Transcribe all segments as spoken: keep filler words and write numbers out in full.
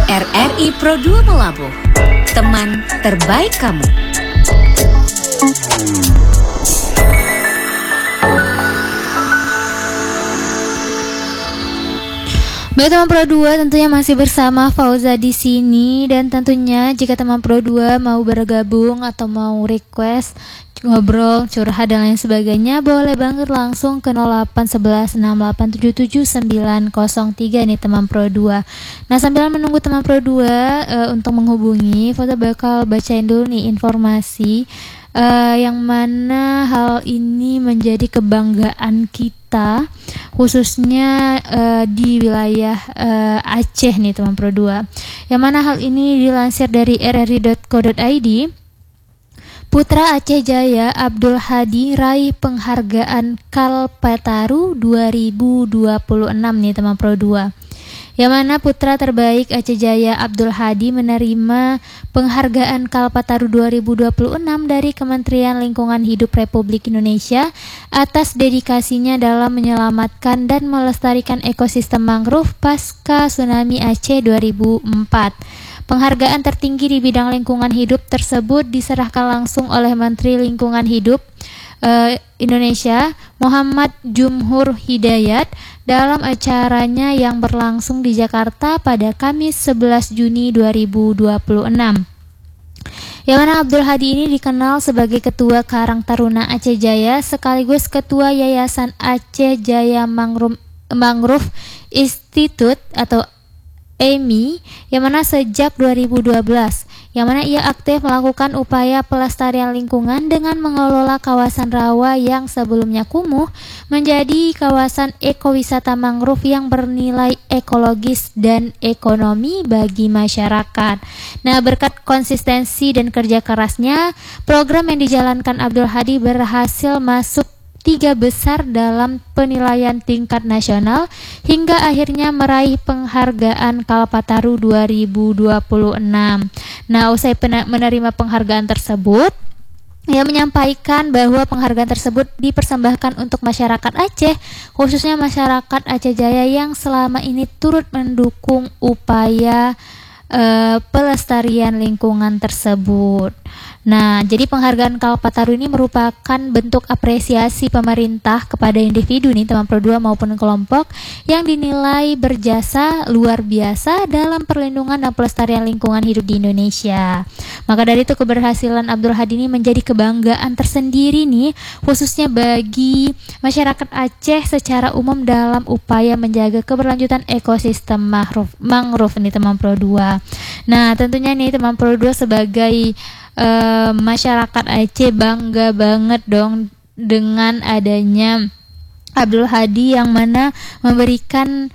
R R I Pro dua Melabuh, teman terbaik kamu. Baik teman Pro dua, tentunya masih bersama Fauza di sini, dan tentunya jika teman Pro dua mau bergabung atau mau request ngobrol, curhat dan lain sebagainya, boleh banget langsung ke nol delapan satu satu enam delapan tujuh tujuh sembilan nol tiga nih teman Pro dua. Nah, sambil menunggu teman Pro dua uh, untuk menghubungi, Fauza bakal bacain dulu nih informasi uh, yang mana hal ini menjadi kebanggaan kita, khususnya uh, di wilayah uh, Aceh nih teman Pro dua. Yang mana hal ini dilansir dari r r i dot co dot i d. Putra Aceh Jaya Abdul Hadi raih penghargaan Kalpataru dua ribu dua puluh enam nih teman Pro dua. Yang mana putra terbaik Aceh Jaya Abdul Hadi menerima penghargaan Kalpataru dua ribu dua puluh enam dari Kementerian Lingkungan Hidup Republik Indonesia atas dedikasinya dalam menyelamatkan dan melestarikan ekosistem mangrove pasca tsunami Aceh dua ribu empat. Penghargaan tertinggi di bidang lingkungan hidup tersebut diserahkan langsung oleh Menteri Lingkungan Hidup uh, Indonesia Muhammad Jumhur Hidayat dalam acaranya yang berlangsung di Jakarta pada Kamis sebelas Juni dua ribu dua puluh enam. Yang mana Abdul Hadi ini dikenal sebagai Ketua Karang Taruna Aceh Jaya sekaligus Ketua Yayasan Aceh Jaya Mangrove, Mangrove Institute atau A M I, yang mana sejak dua ribu dua belas, yang mana ia aktif melakukan upaya pelestarian lingkungan dengan mengelola kawasan rawa yang sebelumnya kumuh menjadi kawasan ekowisata mangrove yang bernilai ekologis dan ekonomi bagi masyarakat. Nah, berkat konsistensi dan kerja kerasnya, program yang dijalankan Abdul Hadi berhasil masuk tiga besar dalam penilaian tingkat nasional hingga akhirnya meraih penghargaan Kalpataru dua ribu dua puluh enam. Nah, usai pena- menerima penghargaan tersebut, ia menyampaikan bahwa penghargaan tersebut dipersembahkan untuk masyarakat Aceh, khususnya masyarakat Aceh Jaya yang selama ini turut mendukung upaya uh, pelestarian lingkungan tersebut. Nah, jadi penghargaan Kalpataru ini merupakan bentuk apresiasi pemerintah kepada individu nih teman Pro dua maupun kelompok yang dinilai berjasa luar biasa dalam perlindungan dan pelestarian lingkungan hidup di Indonesia. Maka dari itu keberhasilan Abdul Hadi ini menjadi kebanggaan tersendiri nih, khususnya bagi masyarakat Aceh secara umum dalam upaya menjaga keberlanjutan ekosistem mangrove, mangrove nih teman Pro dua. Nah, tentunya nih teman Pro dua sebagai Uh, masyarakat Aceh bangga banget dong dengan adanya Abdul Hadi yang mana memberikan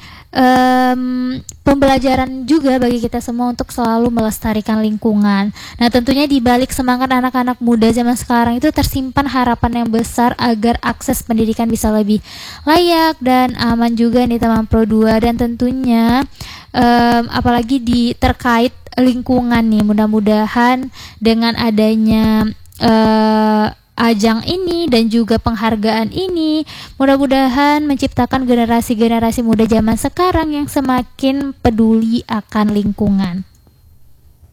um, pembelajaran juga bagi kita semua untuk selalu melestarikan lingkungan. Nah, tentunya di balik semangat anak-anak muda zaman sekarang itu tersimpan harapan yang besar agar akses pendidikan bisa lebih layak dan aman juga nih teman Pro dua, dan tentunya um, apalagi di terkait lingkungan nih, mudah-mudahan dengan adanya uh, ajang ini dan juga penghargaan ini, mudah-mudahan menciptakan generasi-generasi muda zaman sekarang yang semakin peduli akan lingkungan.